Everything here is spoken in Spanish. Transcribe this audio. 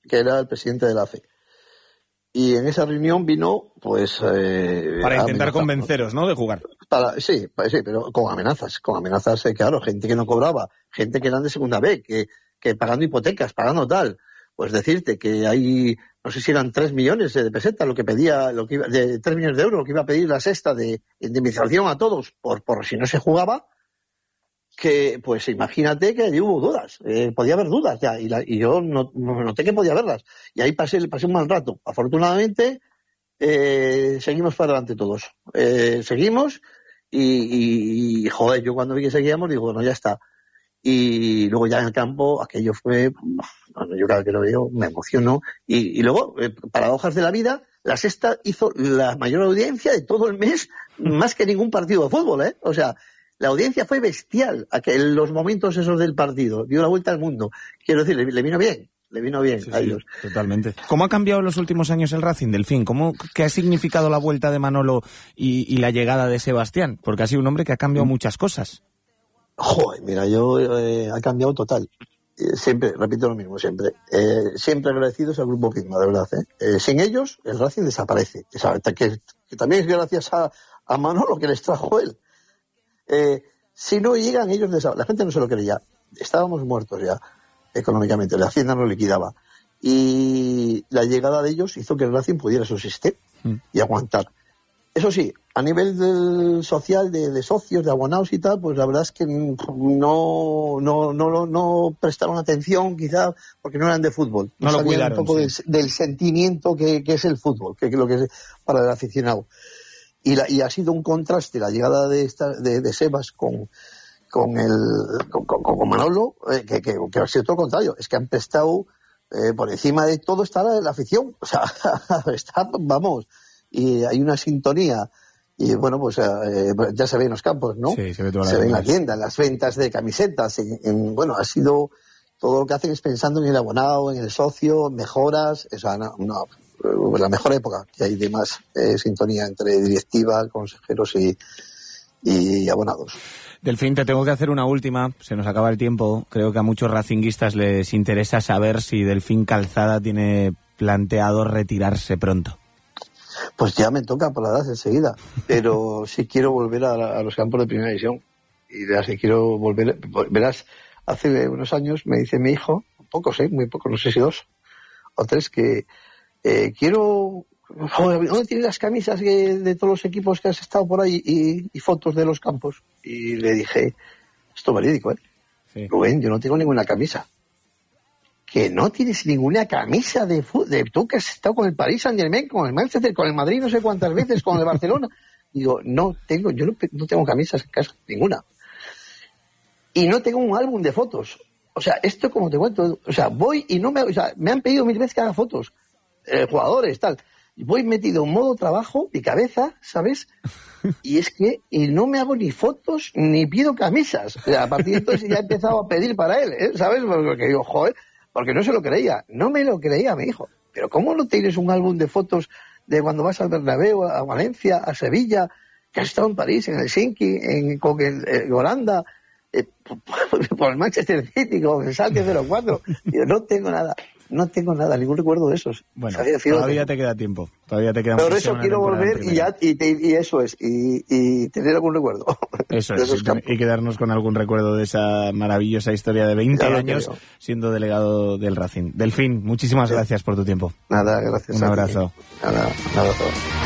que era el presidente de la AFE. Y en esa reunión vino, pues... para intentar convenceros, ¿no?, de jugar. Sí, pero con amenazas, claro, gente que no cobraba, gente que eran de segunda B, que pagando hipotecas, pagando tal. Pues decirte que hay, no sé si eran 3 millones de pesetas, de 3 millones de euros, lo que iba a pedir la Sexta de indemnización a todos por si no se jugaba, que pues imagínate que allí hubo dudas, podía haber dudas ya, y yo noté que podía haberlas, y ahí pasé un mal rato. Afortunadamente, seguimos para adelante todos, seguimos, y joder, yo cuando vi que seguíamos digo, bueno, ya está. Y luego ya en el campo, aquello fue, yo cada vez que lo veo me emociono, y luego, paradojas de la vida, la Sexta hizo la mayor audiencia de todo el mes, más que ningún partido de fútbol, o sea, la audiencia fue bestial en los momentos esos del partido, dio la vuelta al mundo. Quiero decir, le vino bien sí, a ellos. Totalmente. ¿Cómo ha cambiado en los últimos años el Racing, Delfín? ¿Qué ha significado la vuelta de Manolo y la llegada de Sebastián? Porque ha sido un hombre que ha cambiado muchas cosas. Joder, mira, ha cambiado total. Siempre, repito lo mismo, siempre agradecidos al Grupo Pigma, de verdad. Sin ellos, el Racing desaparece. Que también es gracias a Manolo que les trajo él. Si no llegan ellos, la gente no se lo creía. Estábamos muertos ya, económicamente. La Hacienda nos liquidaba. Y la llegada de ellos hizo que el Racing pudiera subsistir y aguantar. Eso sí, a nivel del social, de socios, de abonados y tal, pues la verdad es que no prestaron atención, quizá, porque no eran de fútbol. No lo cuidaron. Un poco del sentimiento que es el fútbol, que es lo que es para el aficionado. Y ha sido un contraste la llegada de Sebas con Manolo, que ha sido todo lo contrario. Es que han prestado, por encima de todo está la afición. O sea, vamos, y hay una sintonía. Y bueno, pues ya se ve en los campos, ¿no? Sí, se ve toda se ve en la tienda, en las ventas de camisetas. Bueno, ha sido todo lo que hacen es pensando en el abonado, en el socio, mejoras. O sea, la mejor época que hay de más sintonía entre directiva, consejeros y abonados. Delfín, te tengo que hacer una última, se nos acaba el tiempo. Creo que a muchos racinguistas les interesa saber si Delfín Calzada tiene planteado retirarse pronto. Pues ya me toca por la edad enseguida, pero sí quiero volver a los campos de primera división. Y verás, si quiero volver, verás, hace unos años me dice mi hijo, muy pocos, no sé si 2 o 3, que quiero... ¿Dónde tienes las camisas de todos los equipos que has estado por ahí y fotos de los campos? Y le dije, esto es verídico, Sí. Rubén, yo no tengo ninguna camisa. Que no tienes ninguna camisa de fútbol, tú que has estado con el Paris Saint-Germain, con el Manchester, con el Madrid no sé cuántas veces, con el Barcelona. Digo, yo no tengo camisas en casa, ninguna. Y no tengo un álbum de fotos. O sea, esto como te cuento, o sea, voy y me han pedido 1000 veces que haga fotos, jugadores, tal. Voy metido en modo trabajo, mi cabeza, ¿sabes? Y es que no me hago ni fotos ni pido camisas. O sea, a partir de entonces ya he empezado a pedir para él, ¿sabes? Porque digo, joder, porque no se lo creía. No me lo creía, mi hijo. Pero ¿cómo no tienes un álbum de fotos de cuando vas al Bernabéu, a Valencia, a Sevilla, que has estado en París, en Helsinki, con Holanda, por el Manchester City, con el Schalke 04? Yo no tengo nada, ningún recuerdo de esos. Bueno, todavía te queda tiempo. Por eso quiero volver y eso es, y tener algún recuerdo. Eso es, y quedarnos con algún recuerdo de esa maravillosa historia de 20 años siendo delegado del Racing. Delfín, muchísimas gracias por tu tiempo. Nada, gracias. Un abrazo. Nada, un abrazo.